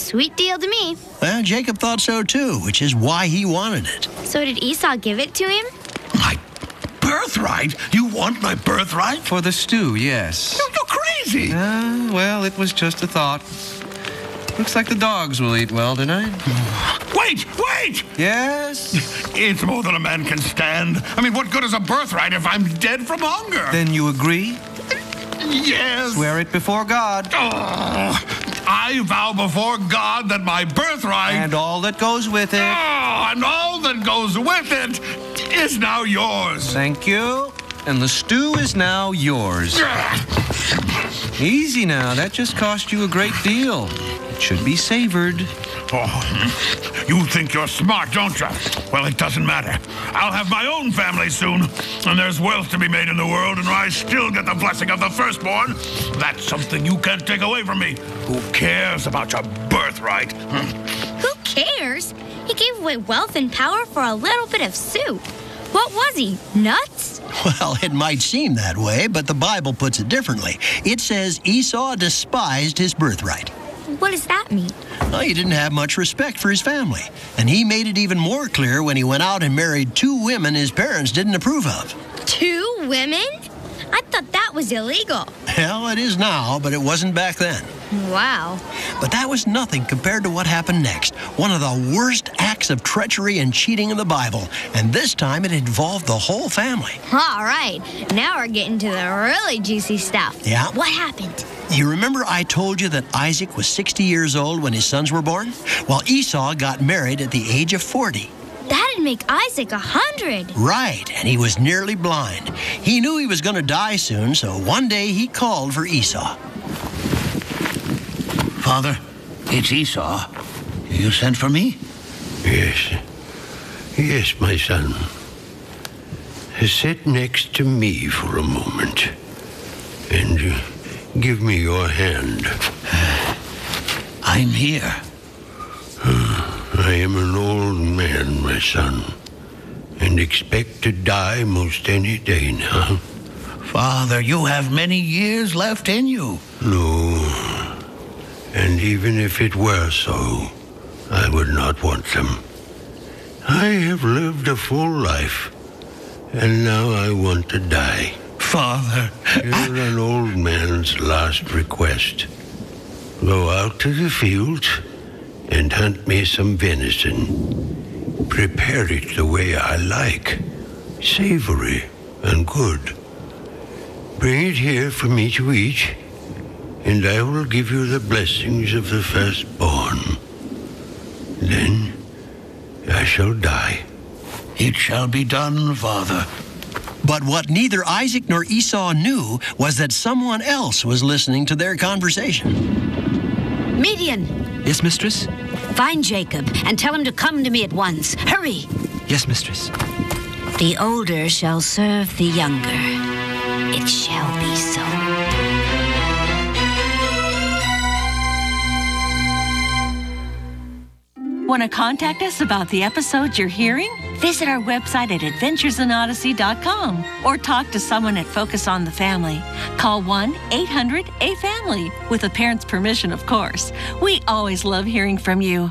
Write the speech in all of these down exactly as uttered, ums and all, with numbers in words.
sweet deal to me. Well, Jacob thought so too, which is why he wanted it. So did Esau give it to him? My birthright? You want my birthright? For the stew, yes. You're, you're crazy. Uh, well, it was just a thought. Looks like the dogs will eat well tonight. Wait, wait! Yes? It's more than a man can stand. I mean, what good is a birthright if I'm dead from hunger? Then you agree? Yes. Swear it before God. Oh, I vow before God that my birthright... And all that goes with it. Oh, and all that goes with it is now yours. Thank you. And the stew is now yours. Easy now. That just cost you a great deal. It should be savored. Oh, you think you're smart, don't you? Well, it doesn't matter. I'll have my own family soon, and there's wealth to be made in the world, and I still get the blessing of the firstborn. That's something you can't take away from me. Who cares about your birthright? Who cares? He gave away wealth and power for a little bit of soup. What was he, nuts? Well, it might seem that way, but the Bible puts it differently. It says Esau despised his birthright. What does that mean? Well, he didn't have much respect for his family, and he made it even more clear when he went out and married two women his parents didn't approve of. Two women? I thought that was illegal. Well, it is now, but it wasn't back then. Wow. But that was nothing compared to what happened next. One of the worst acts of treachery and cheating in the Bible, and this time it involved the whole family. All right, now we're getting to the really juicy stuff. Yeah? What happened? You remember I told you that Isaac was sixty years old when his sons were born? Well, Esau got married at the age of forty. That'd make Isaac a hundred. Right, and he was nearly blind. He knew he was going to die soon, so one day he called for Esau. Father, it's Esau. You sent for me? Yes. Yes, my son. Sit next to me for a moment. And uh, give me your hand. I'm here. Uh, I am an old man, my son, and expect to die most any day now. Father, you have many years left in you. No. And even if it were so, I would not want them. I have lived a full life, and now I want to die. Father, Hear I... an old man's last request. Go out to the fields and hunt me some venison. Prepare it the way I like, savory and good. Bring it here for me to eat, and I will give you the blessings of the firstborn. Then I shall die. It shall be done, Father. But what neither Isaac nor Esau knew was that someone else was listening to their conversation. Midian! Yes, mistress? Find Jacob and tell him to come to me at once. Hurry! Yes, mistress. The older shall serve the younger. It shall be so. Want to contact us about the episodes you're hearing? Visit our website at adventures in odyssey dot com or talk to someone at Focus on the Family. Call one eight hundred A family with a parent's permission, of course. We always love hearing from you.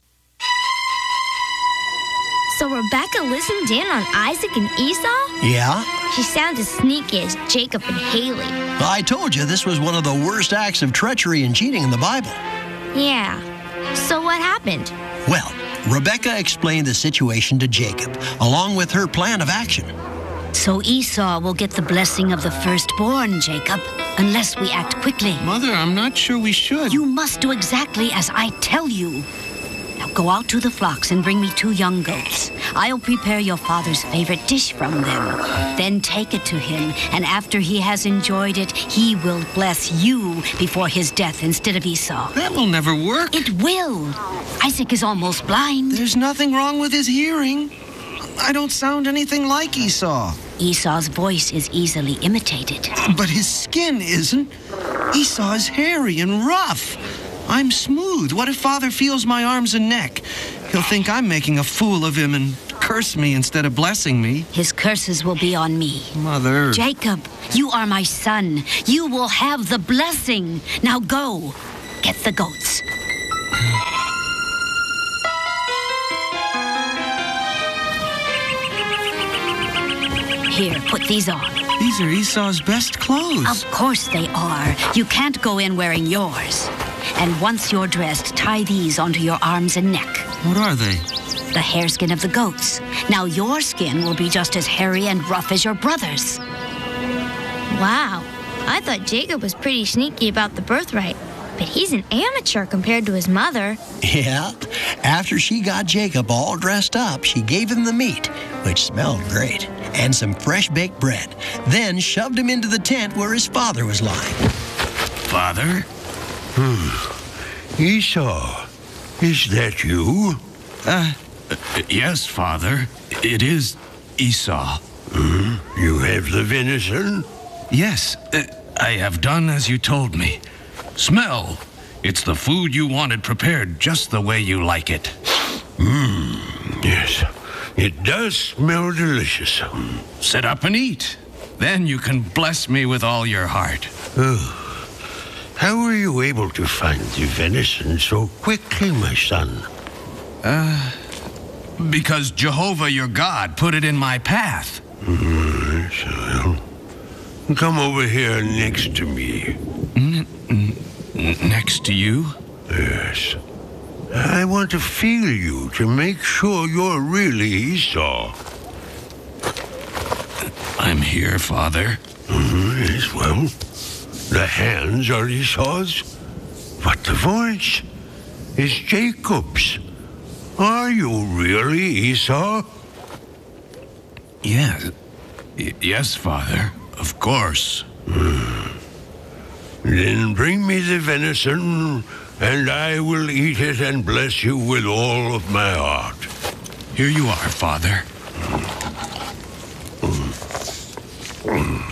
So Rebecca listened in on Isaac and Esau? Yeah? She sounds as sneaky as Jacob and Haley. I told you this was one of the worst acts of treachery and cheating in the Bible. Yeah. So what happened? Well, Rebecca explained the situation to Jacob, along with her plan of action. So Esau will get the blessing of the firstborn, Jacob, unless we act quickly. Mother, I'm not sure we should. You must do exactly as I tell you. Now go out to the flocks and bring me two young goats. I'll prepare your father's favorite dish from them. Then take it to him, and after he has enjoyed it, he will bless you before his death instead of Esau. That will never work. It will. Isaac is almost blind. There's nothing wrong with his hearing. I don't sound anything like Esau. Esau's voice is easily imitated. But his skin isn't. Esau is hairy and rough. I'm smooth. What if Father feels my arms and neck? He'll think I'm making a fool of him and curse me instead of blessing me. His curses will be on me. Mother. Jacob, you are my son. You will have the blessing. Now go. Get the goats. Here, put these on. These are Esau's best clothes. Of course they are. You can't go in wearing yours. And once you're dressed, tie these onto your arms and neck. What are they? The hareskin of the goats. Now your skin will be just as hairy and rough as your brother's. Wow. I thought Jacob was pretty sneaky about the birthright, but he's an amateur compared to his mother. Yeah. After she got Jacob all dressed up, she gave him the meat, which smelled great, and some fresh baked bread. Then shoved him into the tent where his father was lying. Father? Hmm. Esau, is that you? Uh, yes, Father. It is Esau. Hmm? You have the venison? Yes, uh, I have done as you told me. Smell. It's the food you wanted prepared just the way you like it. Mmm, yes. It does smell delicious. Sit up and eat. Then you can bless me with all your heart. Oh. How were you able to find the venison so quickly, my son? Uh, because Jehovah your God put it in my path. Mm, so, well, come over here next to me. N- n- next to you? Yes. I want to feel you to make sure you're really Esau. I'm here, Father. Mm-hmm, yes, well, the hands are Esau's, but the voice is Jacob's. Are you really Esau? Yes. Y- yes, Father. Of course. Mm. Then bring me the venison, and I will eat it and bless you with all of my heart. Here you are, Father. Mm. Mm.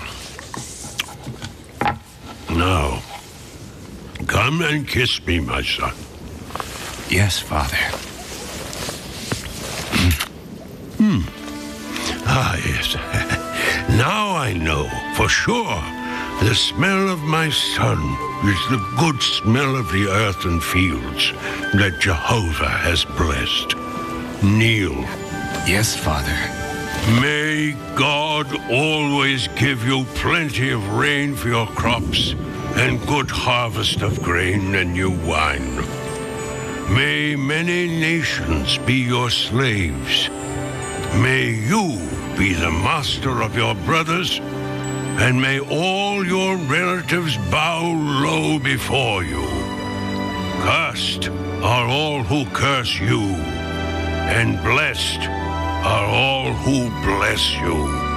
Now, come and kiss me, my son. Yes, Father. Hmm. Ah, yes. Now I know for sure the smell of my son is the good smell of the earth and fields that Jehovah has blessed. Kneel. Yes, Father. May God always give you plenty of rain for your crops and good harvest of grain and new wine. May many nations be your slaves. May you be the master of your brothers, and may all your relatives bow low before you. Cursed are all who curse you, and blessed are all who bless you.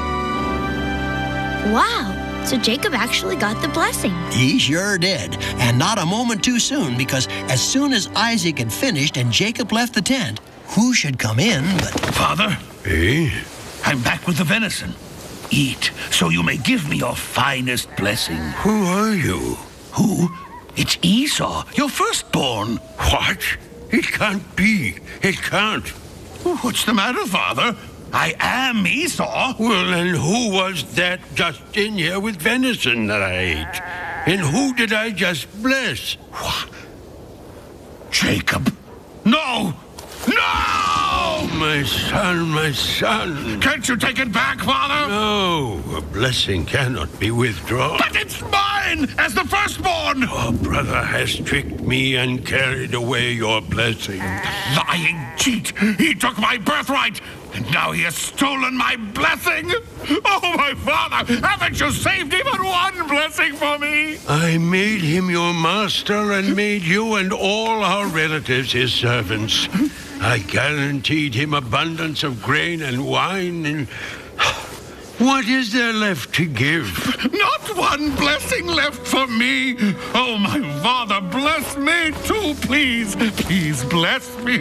Wow. So Jacob actually got the blessing. He sure did. And not a moment too soon, because as soon as Isaac had finished and Jacob left the tent, who should come in but... Father? Eh? I'm back with the venison. Eat, so you may give me your finest blessing. Who are you? Who? It's Esau, your firstborn. What? It can't be. It can't. What's the matter, Father? I am Esau. Well, then who was that just in here with venison that I ate? And who did I just bless? What? Jacob. No! No! My son, my son. Can't you take it back, Father? No, a blessing cannot be withdrawn. But it's mine as the firstborn! Your brother has tricked me and carried away your blessing. Lying cheat! He took my birthright! And now he has stolen my blessing! Oh, my father! Haven't you saved even one blessing for me? I made him your master and made you and all our relatives his servants. I guaranteed him abundance of grain and wine, and what is there left to give? Not one blessing left for me. Oh, my father, bless me too, please. Please bless me.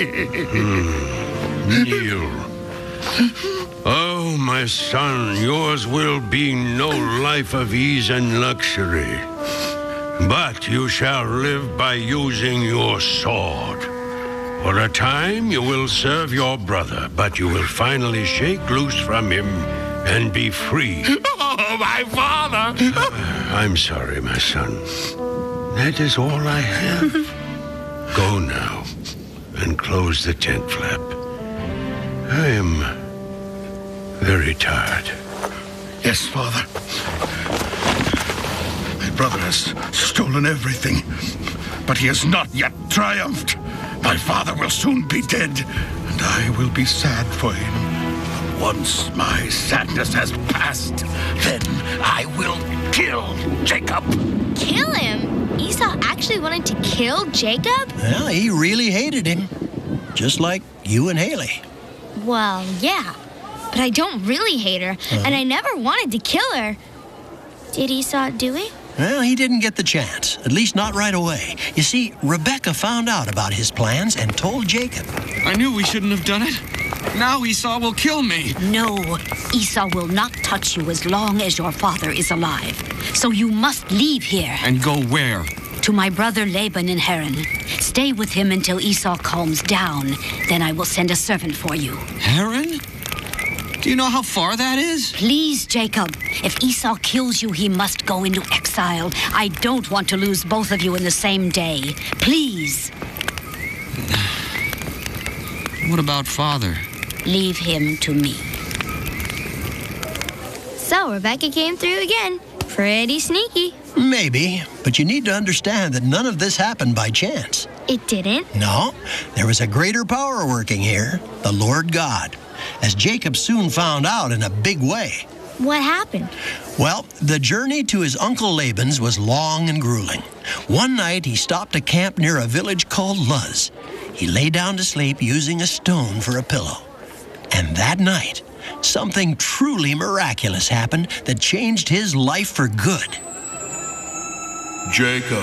Hmm. Kneel. Oh, my son, yours will be no life of ease and luxury, but you shall live by using your sword. For a time you will serve your brother, but you will finally shake loose from him and be free. Oh, my father! I'm sorry, my son. That is all I have. Go now and close the tent flap. I am very tired. Yes, Father. My brother has stolen everything, but he has not yet triumphed. My father will soon be dead, and I will be sad for him. Once my sadness has passed, then I will kill Jacob. Kill him? Esau actually wanted to kill Jacob? Well, he really hated him. Just like you and Haley. Well, yeah. But I don't really hate her, uh-huh. and I never wanted to kill her. Did Esau do it? Well, he didn't get the chance, at least not right away. You see, Rebecca found out about his plans and told Jacob. I knew we shouldn't have done it. Now Esau will kill me. No, Esau will not touch you as long as your father is alive. So you must leave here. And go where? To my brother Laban in Haran. Stay with him until Esau calms down. Then I will send a servant for you. Haran? Do you know how far that is? Please, Jacob. If Esau kills you, he must go into exile. I don't want to lose both of you in the same day. Please. What about father? Leave him to me. So Rebecca came through again. Pretty sneaky. Maybe, but you need to understand that none of this happened by chance. It didn't? No, there was a greater power working here, the Lord God, as Jacob soon found out in a big way. What happened? Well, the journey to his uncle Laban's was long and grueling. One night, he stopped to camp near a village called Luz. He lay down to sleep using a stone for a pillow. And that night, something truly miraculous happened that changed his life for good. Jacob.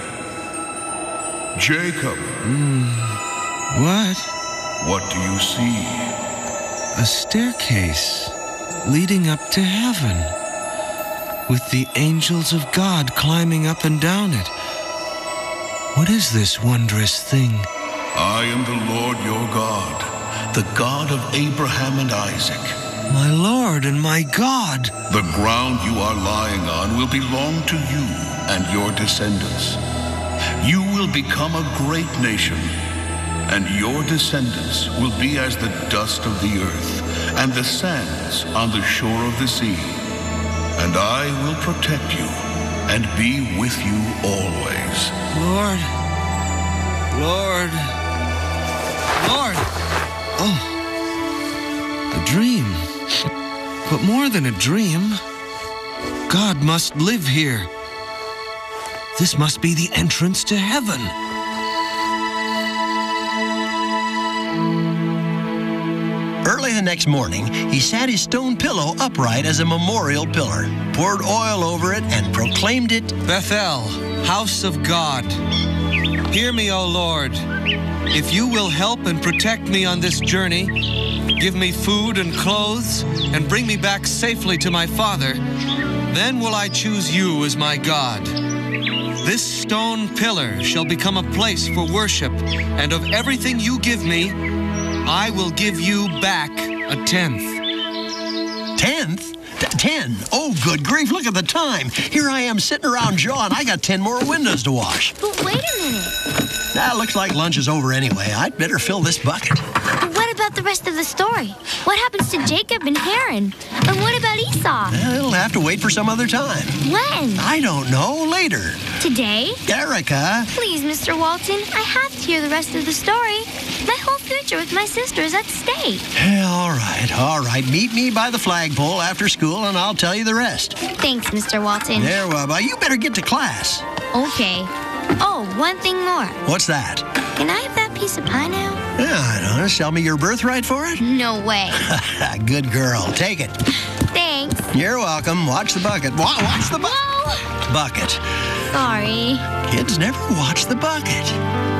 Jacob. Mm. What? What do you see? A staircase leading up to heaven, with the angels of God climbing up and down it. What is this wondrous thing? I am the Lord your God, the God of Abraham and Isaac. My Lord and my God. The ground you are lying on will belong to you and your descendants. You will become a great nation, and your descendants will be as the dust of the earth and the sands on the shore of the sea. And I will protect you and be with you always. Lord, Lord, Lord. Oh, a dream. But more than a dream, God must live here. This must be the entrance to heaven. Early the next morning, he sat his stone pillow upright as a memorial pillar, poured oil over it, and proclaimed it, Bethel, house of God. Hear me, O Lord. If you will help and protect me on this journey, give me food and clothes, and bring me back safely to my father, then will I choose you as my God. This stone pillar shall become a place for worship, and of everything you give me, I will give you back a tenth. Tenth? T- ten? Oh, good grief, look at the time. Here I am sitting around Jaw, and I got ten more windows to wash. But wait a minute. Nah, looks like lunch is over anyway. I'd better fill this bucket. But what about the rest of the story? What happens to Jacob and Haran? And what about Esau? Well, it'll have to wait for some other time. When? I don't know. Later. Today? Erica. Please, Mister Walton, I have to hear the rest of the story. My whole future with my sister is at stake. All right, all right. Meet me by the flagpole after school, and I'll tell you the rest. Thanks, Mister Walton. There, well, well, you better get to class. Okay. Oh, one thing more. What's that? Can I have that piece of pie now? Yeah, I don't know. Sell me your birthright for it? No way. Good girl. Take it. Thanks. You're welcome. Watch the bucket. Wa- watch the bucket. Whoa! Bucket. Sorry. Kids never watch the bucket.